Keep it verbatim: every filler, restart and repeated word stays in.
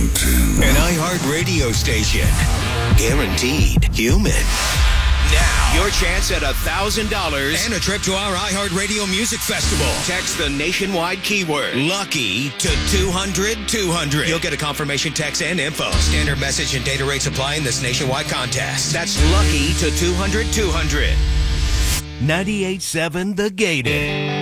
Go-to. An iHeart radio station. Guaranteed human. Now, your chance at one thousand dollars and a trip to our iHeart Radio Music Festival. Text the nationwide keyword LUCKY to two hundred two hundred. You'll get a confirmation text and info. Standard message and data rates apply in this nationwide contest. That's LUCKY to two hundred two hundred. ninety-eight point seven The Gator.